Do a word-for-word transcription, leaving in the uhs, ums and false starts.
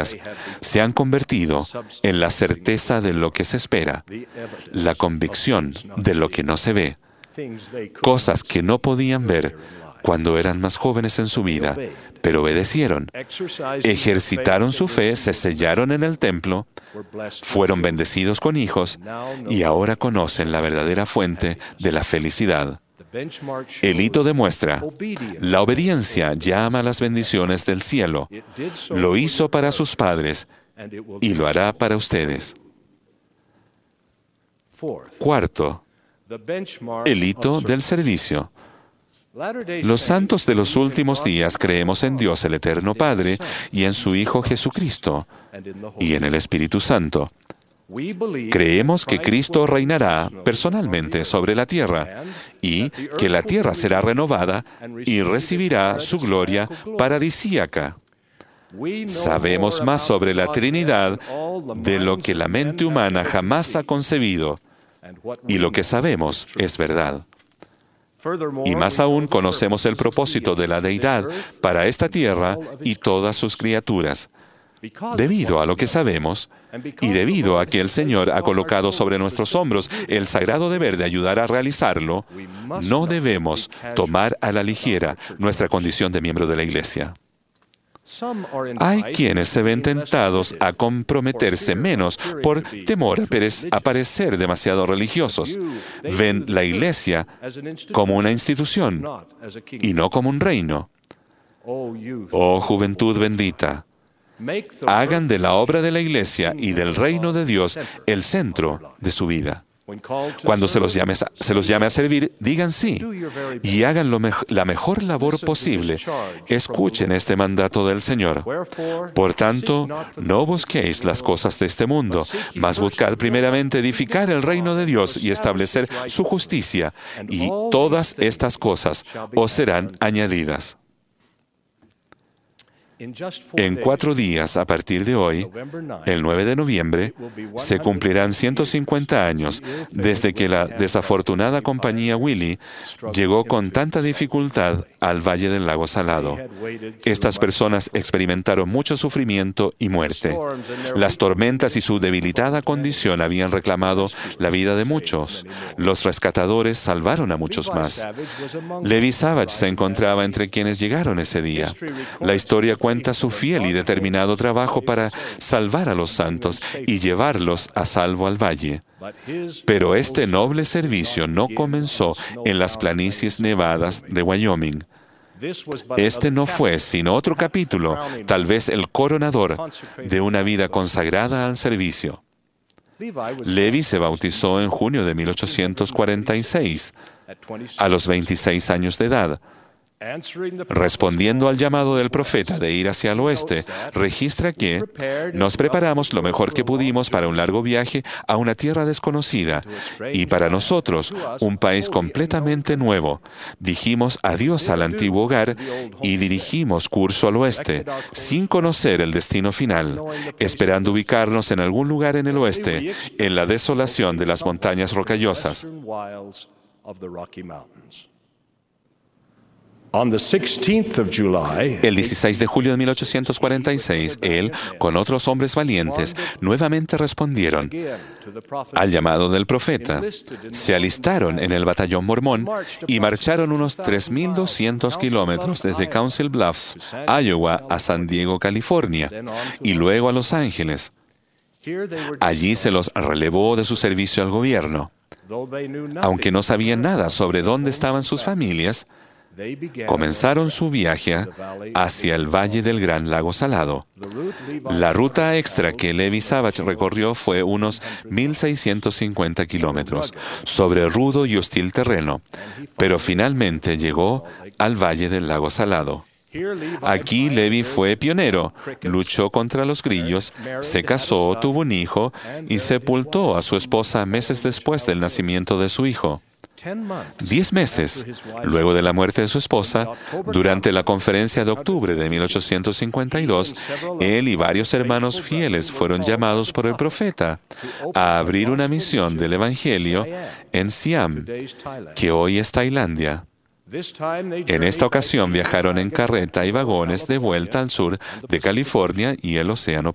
se han convertido en la certeza de lo que se espera, la convicción de lo que no se ve, cosas que no podían ver cuando eran más jóvenes en su vida, pero obedecieron, ejercitaron su fe, se sellaron en el templo, fueron bendecidos con hijos y ahora conocen la verdadera fuente de la felicidad. El hito demuestra, la obediencia llama a las bendiciones del cielo. Lo hizo para sus padres y lo hará para ustedes. Cuarto, el hito del servicio. Los santos de los últimos días creemos en Dios el Eterno Padre y en su Hijo Jesucristo y en el Espíritu Santo. Creemos que Cristo reinará personalmente sobre la tierra y que la tierra será renovada y recibirá su gloria paradisíaca. Sabemos más sobre la Trinidad de lo que la mente humana jamás ha concebido, y lo que sabemos es verdad. Y más aún conocemos el propósito de la Deidad para esta tierra y todas sus criaturas. Debido a lo que sabemos, y debido a que el Señor ha colocado sobre nuestros hombros el sagrado deber de ayudar a realizarlo, no debemos tomar a la ligera nuestra condición de miembro de la Iglesia. Hay quienes se ven tentados a comprometerse menos por temor a parecer demasiado religiosos. Ven la Iglesia como una institución y no como un reino. Oh juventud bendita, hagan de la obra de la Iglesia y del reino de Dios el centro de su vida. Cuando se los llame, se los llame a servir, digan sí y hagan lo mej- la mejor labor posible. Escuchen este mandato del Señor. Por tanto, no busquéis las cosas de este mundo, mas buscad primeramente edificar el reino de Dios y establecer su justicia, y todas estas cosas os serán añadidas. En cuatro días, a partir de hoy, el nueve de noviembre, se cumplirán ciento cincuenta años desde que la desafortunada compañía Willie llegó con tanta dificultad al Valle del Lago Salado. Estas personas experimentaron mucho sufrimiento y muerte. Las tormentas y su debilitada condición habían reclamado la vida de muchos. Los rescatadores salvaron a muchos más. Levi Savage se encontraba entre quienes llegaron ese día. La historia cuenta su fiel y determinado trabajo para salvar a los santos y llevarlos a salvo al valle. Pero este noble servicio no comenzó en las planicies nevadas de Wyoming. Este no fue sino otro capítulo, tal vez el coronador, de una vida consagrada al servicio. Levi se bautizó en junio de mil ochocientos cuarenta y seis, a los veintiséis años de edad. Respondiendo al llamado del profeta de ir hacia el oeste, registra que nos preparamos lo mejor que pudimos para un largo viaje a una tierra desconocida y para nosotros un país completamente nuevo. Dijimos adiós al antiguo hogar y dirigimos curso al oeste, sin conocer el destino final, esperando ubicarnos en algún lugar en el oeste, en la desolación de las montañas rocallosas. El dieciséis de julio de mil ochocientos cuarenta y seis, él, con otros hombres valientes, nuevamente respondieron al llamado del profeta. Se alistaron en el batallón mormón y marcharon unos tres mil doscientos kilómetros desde Council Bluffs, Iowa, a San Diego, California, y luego a Los Ángeles. Allí se los relevó de su servicio al gobierno. Aunque no sabían nada sobre dónde estaban sus familias, comenzaron su viaje hacia el Valle del Gran Lago Salado. La ruta extra que Levi Savage recorrió fue unos mil seiscientos cincuenta kilómetros, sobre rudo y hostil terreno, pero finalmente llegó al Valle del Lago Salado. Aquí Levi fue pionero, luchó contra los grillos, se casó, tuvo un hijo y sepultó a su esposa meses después del nacimiento de su hijo. Diez meses luego de la muerte de su esposa, durante la conferencia de octubre de mil ochocientos cincuenta y dos, él y varios hermanos fieles fueron llamados por el profeta a abrir una misión del Evangelio en Siam, que hoy es Tailandia. En esta ocasión viajaron en carreta y vagones de vuelta al sur de California y el Océano